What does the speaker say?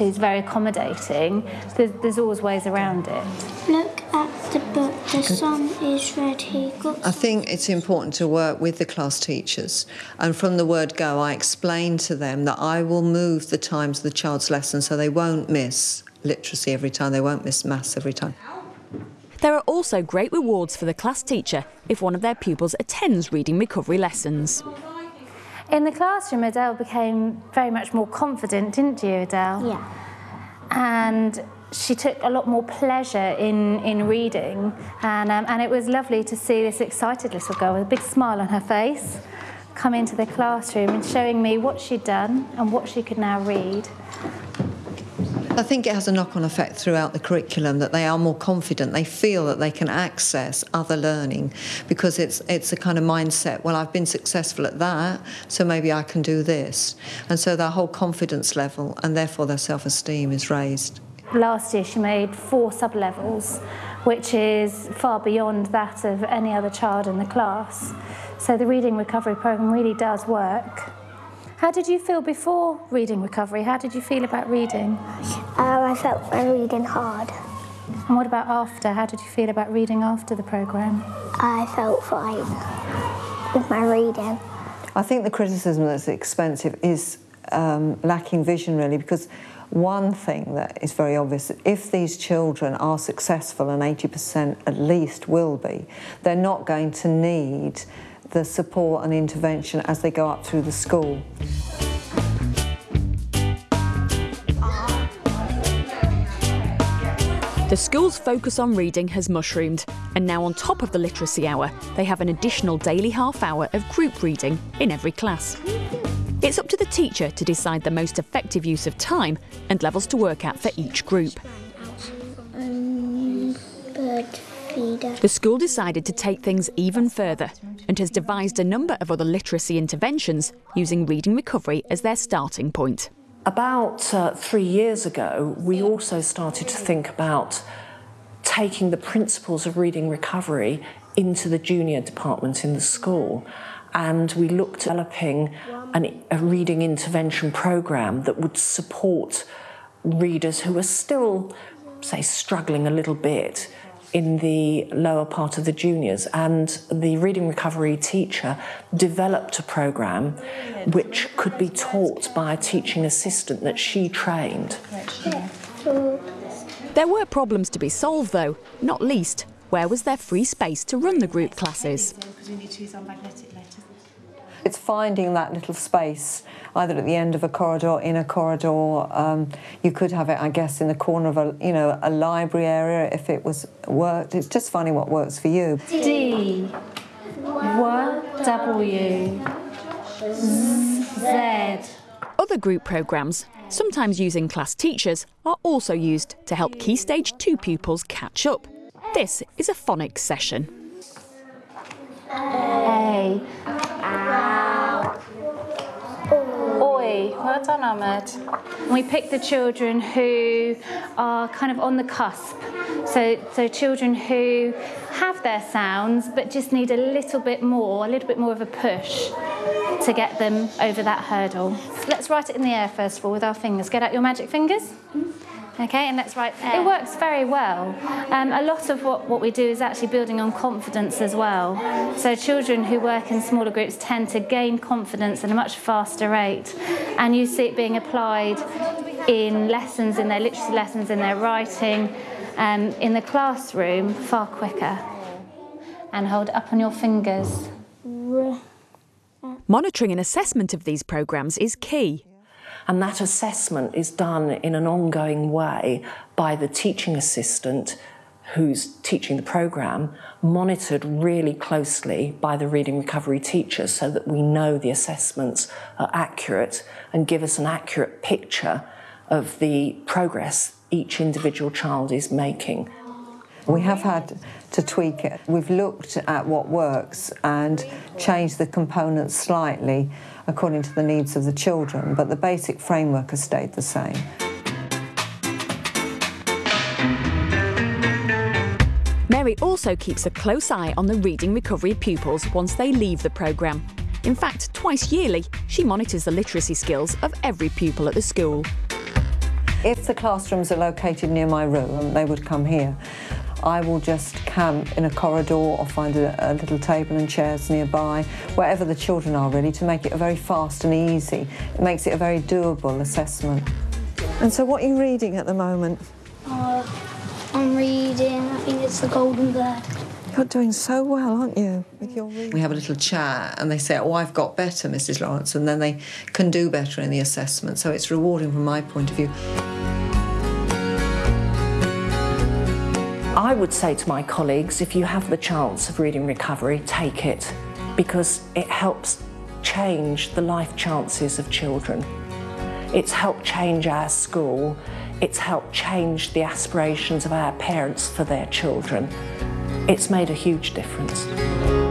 who's very accommodating, there's always ways around it. Look at the book, the sun is red, I think it's important to work with the class teachers, and from the word go I explain to them that I will move the times of the child's lesson so they won't miss literacy every time, they won't miss maths every time. There are also great rewards for the class teacher if one of their pupils attends reading recovery lessons. In the classroom, Adele became very much more confident, didn't you, Adele? Yeah. And she took a lot more pleasure in reading, and it was lovely to see this excited little girl with a big smile on her face come into the classroom and showing me what she'd done and what she could now read. I think it has a knock-on effect throughout the curriculum that they are more confident. They feel that they can access other learning because it's a kind of mindset, well, I've been successful at that, so maybe I can do this. And so their whole confidence level and therefore their self-esteem is raised. Last year she made 4 sub-levels, which is far beyond that of any other child in the class. So the Reading Recovery Programme really does work. How did you feel before Reading Recovery? How did you feel about reading? I felt my reading hard. And what about after? How did you feel about reading after the programme? I felt fine with my reading. I think the criticism that's expensive is lacking vision, really, because one thing that is very obvious, if these children are successful, and 80% at least will be, they're not going to need the support and intervention as they go up through the school. The school's focus on reading has mushroomed, and now on top of the literacy hour, they have an additional daily half hour of group reading in every class. It's up to the teacher to decide the most effective use of time and levels to work at for each group. The school decided to take things even further and has devised a number of other literacy interventions using Reading Recovery as their starting point. About 3 years ago, we also started to think about taking the principles of Reading Recovery into the junior department in the school. And we looked at developing a reading intervention programme that would support readers who are still, say, struggling a little bit in the lower part of the juniors, and the Reading Recovery teacher developed a programme which could be taught by a teaching assistant that she trained. There were problems to be solved though, not least, where was there free space to run the group classes? It's finding that little space, either at the end of a corridor, in a corridor. You could have it, I guess, in the corner of a library area if it worked. It's just finding what works for you. D, W, Z. Other group programmes, sometimes using class teachers, are also used to help Key Stage 2 pupils catch up. This is a phonics session. A. Oi. Well done, Ahmed. We pick the children who are kind of on the cusp. So children who have their sounds but just need a little bit more of a push to get them over that hurdle. Let's write it in the air first of all with our fingers. Get out your magic fingers. Okay, and let's write. It works very well. A lot of what we do is actually building on confidence as well. So children who work in smaller groups tend to gain confidence at a much faster rate. And you see it being applied in lessons, in their literacy lessons, in their writing, in the classroom far quicker. And hold it up on your fingers. Monitoring and assessment of these programmes is key. And that assessment is done in an ongoing way by the teaching assistant who's teaching the programme, monitored really closely by the Reading Recovery teachers so that we know the assessments are accurate and give us an accurate picture of the progress each individual child is making. We have had to tweak it. We've looked at what works and changed the components slightly according to the needs of the children, but the basic framework has stayed the same. Mary also keeps a close eye on the Reading Recovery pupils once they leave the programme. In fact, twice yearly, she monitors the literacy skills of every pupil at the school. If the classrooms are located near my room, they would come here. I will just camp in a corridor or find a little table and chairs nearby, wherever the children are really, to make it a very fast and easy. It makes it a very doable assessment. And so what are you reading at the moment? I'm reading, I think it's The Golden Bird. You're doing so well, aren't you, with your reading? We have a little chat and they say, oh, I've got better, Mrs. Lawrence, and then they can do better in the assessment. So it's rewarding from my point of view. I would say to my colleagues, if you have the chance of reading recovery, take it, because it helps change the life chances of children. It's helped change our school, it's helped change the aspirations of our parents for their children. It's made a huge difference.